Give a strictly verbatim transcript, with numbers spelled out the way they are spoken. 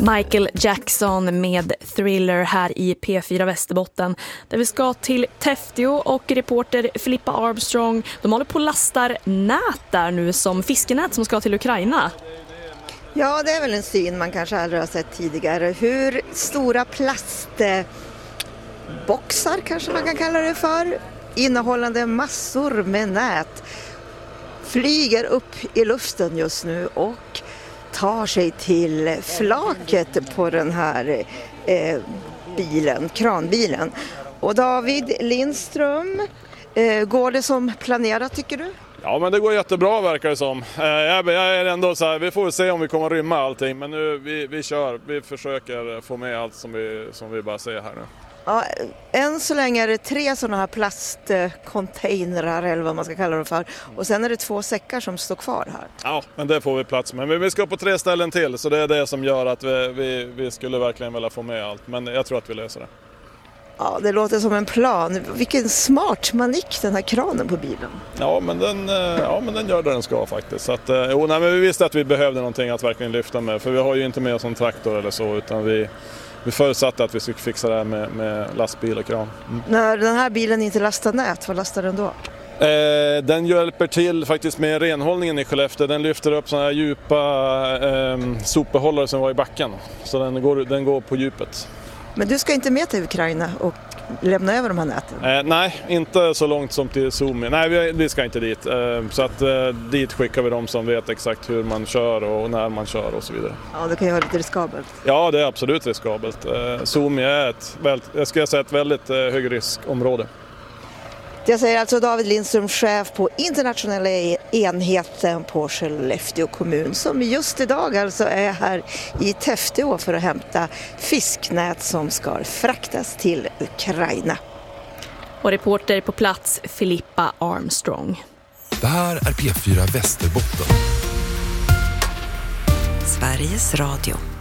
Michael Jackson med Thriller här i P fyra Västerbotten, där vi ska till Täftio, och reporter Filippa Armstrong, de håller på att lastar nät där nu, som fiskenät som ska till Ukraina. Ja, det är väl en syn man kanske aldrig har sett tidigare. Hur stora plastboxar kanske man kan kalla det för, innehållande massor med nät, flyger upp i luften just nu och tar sig till flaket på den här eh, bilen, kranbilen. Och David Lindström, eh, går det som planerat tycker du? Ja, men det går jättebra verkar det som. Eh, jag, jag är ändå så här, vi får se om vi kommer att rymma allting, men nu vi, vi kör, vi försöker få med allt som vi, som vi bara ser här nu. Ja, än så länge är det tre sådana här plastcontainrar eller vad man ska kalla det för. Och sen är det två säckar som står kvar här. Ja, men det får vi plats med. Men vi ska på tre ställen till, så det är det som gör att vi, vi, vi skulle verkligen vilja få med allt. Men jag tror att vi löser det. Ja, det låter som en plan. Vilken smart manick den här kranen på bilen. Ja, men den, ja, men den gör det den ska faktiskt. Så att, jo, nej, men vi visste att vi behövde någonting att verkligen lyfta med. För vi har ju inte med oss en traktor eller så, utan vi... Vi förutsatte att vi skulle fixa det här med, med lastbil och kran. Mm. När den här bilen inte lastar nät, vad lastar den då? Eh, den hjälper till faktiskt med renhållningen i Skellefteå. Den lyfter upp sådana här djupa eh, sopbehållare som var i backen. Så den går, den går på djupet. Men du ska inte med till Ukraina och lämna över de här näten? Eh, nej, inte så långt som till Suomi. Nej, vi, vi ska inte dit. Eh, så att eh, dit skickar vi dem som vet exakt hur man kör och när man kör och så vidare. Ja, det kan ju vara lite riskabelt. Ja, det är absolut riskabelt. Eh, Suomi är ett, jag ska säga, ett väldigt eh, högriskområde. Jag säger alltså David Lindström, chef på internationella enheten på Skellefteå kommun, som just idag alltså är här i Täftio för att hämta fisknät som ska fraktas till Ukraina. Och reporter på plats Filippa Armstrong. Det här är P fyra Västerbotten. Sveriges Radio.